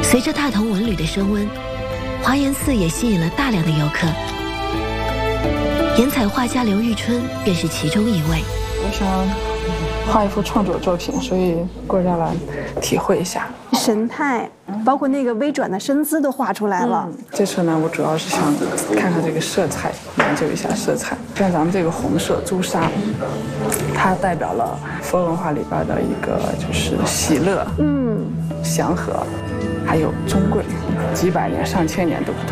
随着大同文旅的升温，华严寺也吸引了大量的游客。颜彩画家刘玉春便是其中一位。 我想画一幅创作作品，所以过下来体会一下神态，包括那个微转的身姿都画出来了。 这次呢，我主要是想看看这个色彩，研究一下色彩。像咱们这个红色朱砂，它代表了佛文化里边的一个就是喜乐、祥和，还有尊贵，几百年、上千年都不同。